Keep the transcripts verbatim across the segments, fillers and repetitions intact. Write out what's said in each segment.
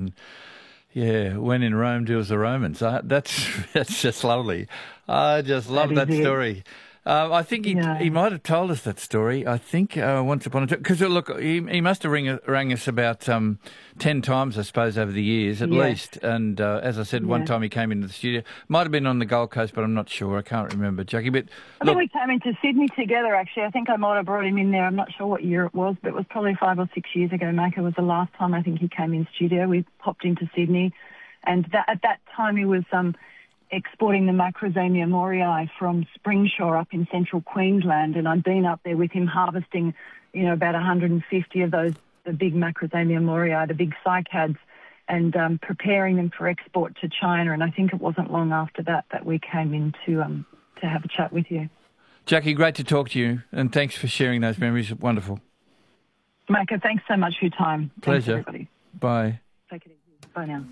and yeah, when in Rome, do as the Romans. Uh, that's that's just lovely. I just love that, that story. Uh, I think he yeah. he might have told us that story. I think uh, once upon a time, because look, he he must have ring, rang us about um, ten times, I suppose, over the years at yeah. least. And uh, as I said, yeah. one time he came into the studio. Might have been on the Gold Coast, but I'm not sure. I can't remember, Jackie. But I look, think we came into Sydney together. Actually, I think I might have brought him in there. I'm not sure what year it was, but it was probably five or six years ago. Macca was the last time I think he came in studio. We popped into Sydney, and that, at that time he was um. exporting the Macrozemia moriae from Springshaw up in central Queensland, and I'd been up there with him harvesting, you know, about one hundred fifty of those, the big Macrozemia moriae, the big cycads, and um, preparing them for export to China. And I think it wasn't long after that that we came in to, um, to have a chat with you. Jackie, great to talk to you, and thanks for sharing those memories. Wonderful. Macca, thanks so much for your time. Pleasure. Thanks, everybody. Bye. Take it easy. Bye now.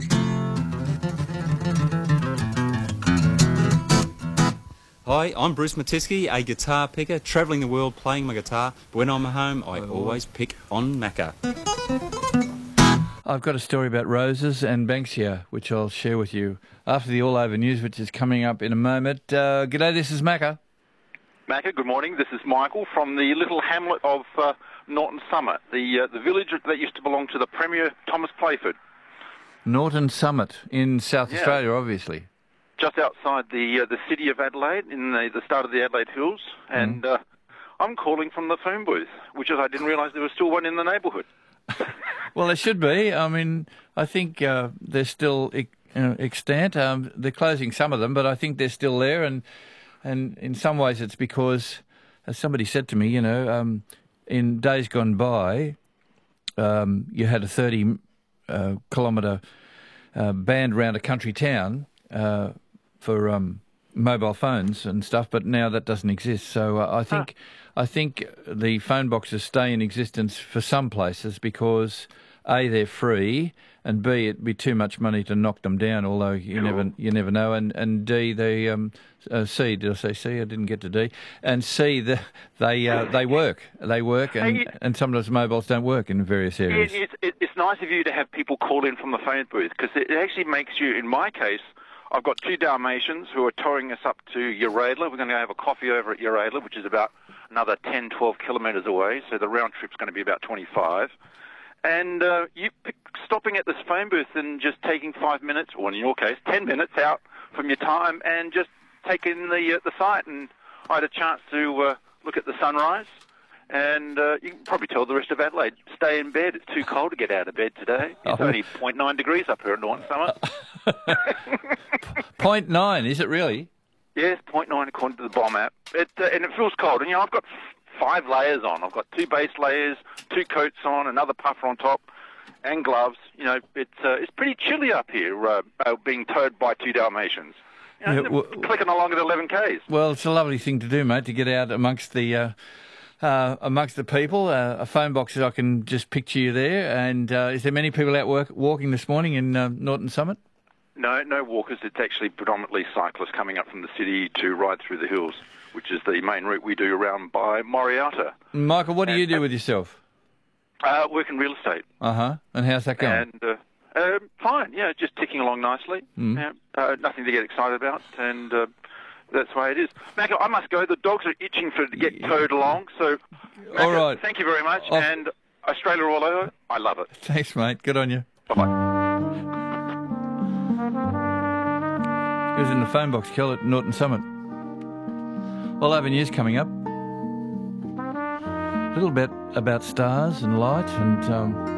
Hi, I'm Bruce Matisky, a guitar picker, travelling the world playing my guitar. But when I'm at home, I always pick on Macca. I've got a story about roses and Banksia, which I'll share with you after the All Over News, which is coming up in a moment. Uh, g'day, this is Macca. Macca, good morning. This is Michael from the little hamlet of uh, Norton Summit, the uh, the village that used to belong to the Premier Thomas Playford. Norton Summit in South yeah. Australia, obviously. Just outside the uh, the city of Adelaide, in the, the start of the Adelaide Hills, and mm. uh, I'm calling from the phone booth, which is I didn't realise there was still one in the neighbourhood. Well, there should be. I mean, I think uh, they're still you know, extant. Um, they're closing some of them, but I think they're still there, and and in some ways it's because, as somebody said to me, you know, um, in days gone by, um, you had a thirty uh, kilometre uh, band round a country town. Uh, for um, mobile phones and stuff, but now that doesn't exist. So uh, I think ah. I think the phone boxes stay in existence for some places because A, they're free, and B, it'd be too much money to knock them down. Although you sure. never you never know, and and D, they um, uh, C. Did I say C? I didn't get to D. And C, the, they uh, they work. They work, and hey, it, and sometimes mobiles don't work in various areas. It, it, it's nice of you to have people call in from the phone booth because it actually makes you, in my case. I've got two Dalmatians who are towing us up to Uradla. We're going to have a coffee over at Uradla, which is about another ten, twelve kilometres away, so the round trip's going to be about twenty-five. And uh, you pick, stopping at this phone booth and just taking five minutes, or in your case, ten minutes out from your time and just taking the uh, the site. And I had a chance to uh, look at the sunrise. And uh, you can probably tell the rest of Adelaide, stay in bed. It's too cold to get out of bed today. It's oh. only zero point nine degrees up here at Norton Summit. zero point nine, is it really? Yes, zero point nine according to the bomb app. It, uh, and it feels cold. And, you know, I've got f- five layers on. I've got two base layers, two coats on, another puffer on top, and gloves. You know, it's uh, it's pretty chilly up here, uh, uh, being towed by two Dalmatians. You know, yeah, well, clicking along at eleven Ks. Well, it's a lovely thing to do, mate, to get out amongst the... Uh, Uh, amongst the people, uh, a phone box, I can just picture you there. And uh, is there many people out work, walking this morning in uh, Norton Summit? No, no walkers. It's actually predominantly cyclists coming up from the city to ride through the hills, which is the main route we do around by Moriata. Michael, what do and, you do with yourself? Uh, work in real estate. Uh-huh. And how's that going? And uh, uh, fine, yeah, just ticking along nicely. Mm. Yeah, uh, nothing to get excited about, and... Uh, that's the way it is. Macca, I must go. The dogs are itching for to get towed along. So, Macca, all right. Thank you very much. Off. And Australia all over, I love it. Thanks, mate. Good on you. Bye-bye. He was in the phone box kill at Norton Summit. All Over News coming up. A little bit about stars and light and... Um